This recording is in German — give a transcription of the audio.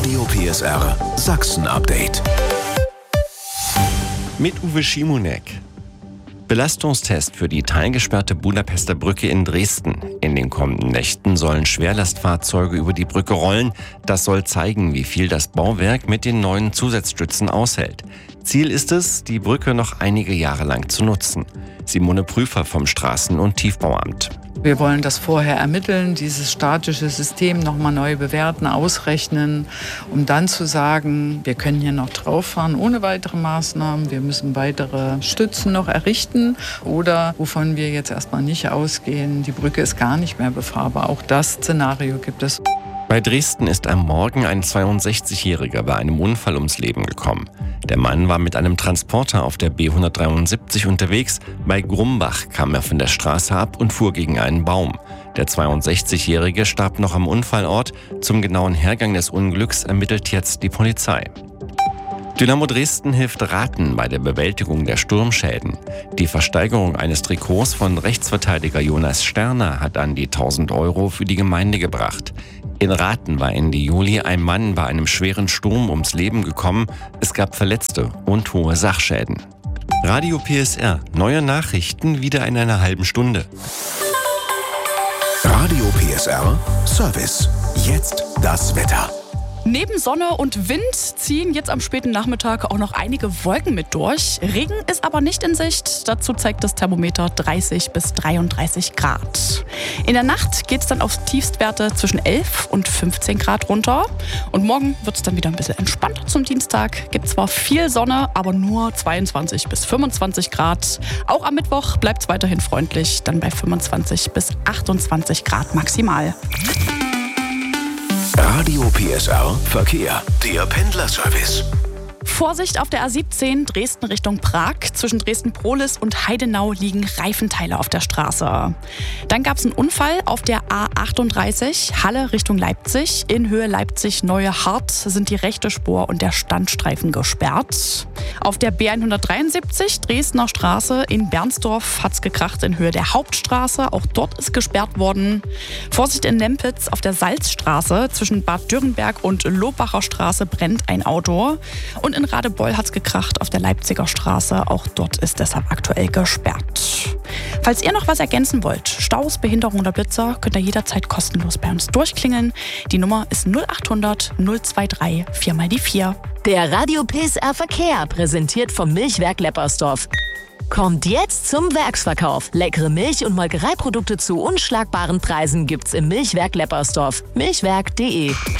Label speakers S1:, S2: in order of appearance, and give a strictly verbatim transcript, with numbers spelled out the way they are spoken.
S1: Radio P S R Sachsen-Update.
S2: Mit Uwe Schimonek. Belastungstest für die teilgesperrte Budapester Brücke in Dresden. In den kommenden Nächten sollen Schwerlastfahrzeuge über die Brücke rollen. Das soll zeigen, wie viel das Bauwerk mit den neuen Zusatzstützen aushält. Ziel ist es, die Brücke noch einige Jahre lang zu nutzen. Simone Prüfer vom Straßen- und Tiefbauamt.
S3: Wir wollen das vorher ermitteln, dieses statische System nochmal neu bewerten, ausrechnen, um dann zu sagen, wir können hier noch drauf fahren ohne weitere Maßnahmen, wir müssen weitere Stützen noch errichten oder wovon wir jetzt erstmal nicht ausgehen, die Brücke ist gar nicht mehr befahrbar. Auch das Szenario gibt es.
S2: Bei Dresden ist am Morgen ein zweiundsechzigjähriger bei einem Unfall ums Leben gekommen. Der Mann war mit einem Transporter auf der B hundertdreiundsiebzig unterwegs. Bei Grumbach kam er von der Straße ab und fuhr gegen einen Baum. Der zweiundsechzigjährige starb noch am Unfallort. Zum genauen Hergang des Unglücks ermittelt jetzt die Polizei. Dynamo Dresden hilft Raten bei der Bewältigung der Sturmschäden. Die Versteigerung eines Trikots von Rechtsverteidiger Jonas Sterner hat an die tausend Euro für die Gemeinde gebracht. In Raten war Ende Juli ein Mann bei einem schweren Sturm ums Leben gekommen. Es gab Verletzte und hohe Sachschäden. Radio P S R, neue Nachrichten wieder in einer halben Stunde.
S1: Radio P S R Service. Jetzt das Wetter.
S4: Neben Sonne und Wind ziehen jetzt am späten Nachmittag auch noch einige Wolken mit durch. Regen ist aber nicht in Sicht. Dazu zeigt das Thermometer dreißig bis dreiunddreißig Grad. In der Nacht geht es dann auf Tiefstwerte zwischen elf und fünfzehn Grad runter. Und morgen wird es dann wieder ein bisschen entspannter zum Dienstag. Gibt zwar viel Sonne, aber nur zweiundzwanzig bis fünfundzwanzig Grad. Auch am Mittwoch bleibt es weiterhin freundlich, dann bei fünfundzwanzig bis achtundzwanzig Grad maximal.
S1: Radio P S R Verkehr, der Pendlerservice.
S4: Vorsicht auf der A siebzehn Dresden Richtung Prag. Zwischen Dresden-Prohlis und Heidenau liegen Reifenteile auf der Straße. Dann gab es einen Unfall auf der A achtunddreißig Halle Richtung Leipzig. In Höhe Leipzig-Neue Hart sind die rechte Spur und der Standstreifen gesperrt. Auf der B hundertdreiundsiebzig Dresdner Straße in Bernsdorf hat es gekracht in Höhe der Hauptstraße. Auch dort ist gesperrt worden. Vorsicht in Lempitz auf der Salzstraße. Zwischen Bad Dürrenberg und Lohbacher Straße brennt ein Auto. Und in Radebeul hat es gekracht auf der Leipziger Straße. Auch dort ist deshalb aktuell gesperrt. Falls ihr noch was ergänzen wollt, Staus, Behinderung oder Blitzer, könnt ihr jederzeit kostenlos bei uns durchklingeln. Die Nummer ist null achthundert null drei drei vier mal die vier.
S5: Der Radio P S R Verkehr, präsentiert vom Milchwerk Leppersdorf. Kommt jetzt zum Werksverkauf. Leckere Milch- und Molkereiprodukte zu unschlagbaren Preisen gibt's im Milchwerk Leppersdorf. milchwerk punkt de